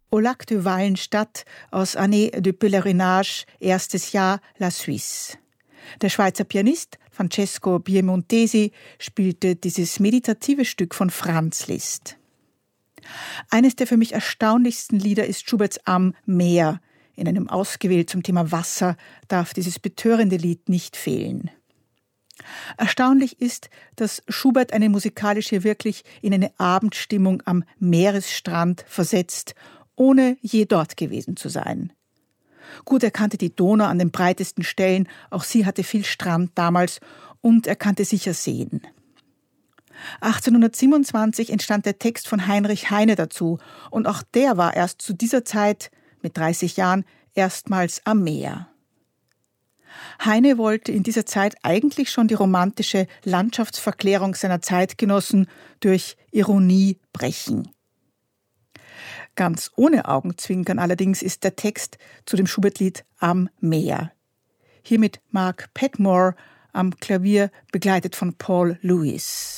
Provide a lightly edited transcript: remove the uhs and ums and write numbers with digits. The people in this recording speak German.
Au Lac de Wallenstadt aus Année de Pèlerinage, erstes Jahr, La Suisse. Der Schweizer Pianist Francesco Piemontesi spielte dieses meditative Stück von Franz Liszt. Eines der für mich erstaunlichsten Lieder ist Schuberts Am Meer. In einem ausgewählt zum Thema Wasser darf dieses betörende Lied nicht fehlen. Erstaunlich ist, dass Schubert eine musikalisch hier wirklich in eine Abendstimmung am Meeresstrand versetzt, ohne je dort gewesen zu sein. Gut, er kannte die Donau an den breitesten Stellen, auch sie hatte viel Strand damals, und er kannte sicher Seen. 1827 entstand der Text von Heinrich Heine dazu, und auch der war erst zu dieser Zeit, mit 30 Jahren, erstmals am Meer. Heine wollte in dieser Zeit eigentlich schon die romantische Landschaftsverklärung seiner Zeitgenossen durch Ironie brechen. Ganz ohne Augenzwinkern allerdings ist der Text zu dem Schubert-Lied Am Meer. Hier mit Mark Petmore am Klavier, begleitet von Paul Lewis.